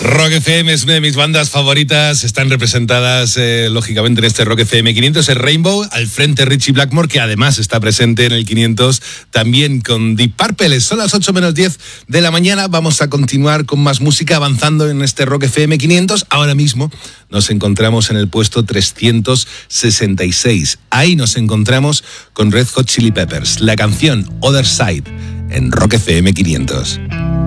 Rock FM es una de mis bandas favoritas, están representadas lógicamente en este Rock FM 500, es Rainbow, al frente Richie Blackmore, que además está presente en el 500 también con Deep Purple. Son las 8 menos 10 de la mañana, vamos a continuar con más música avanzando en este Rock FM 500. Ahora mismo nos encontramos en el puesto 366, ahí nos encontramos con Red Hot Chili Peppers, la canción Other Side en Rock FM 500.